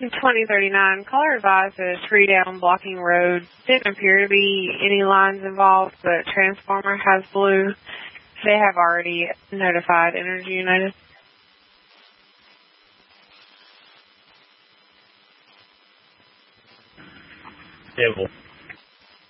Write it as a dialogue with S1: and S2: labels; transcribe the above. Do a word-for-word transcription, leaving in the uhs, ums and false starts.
S1: twenty thirty-nine, caller advised that a tree down blocking road. Didn't appear to be any lines involved, but transformer has blue. They have already notified Energy United.
S2: Yeah, well.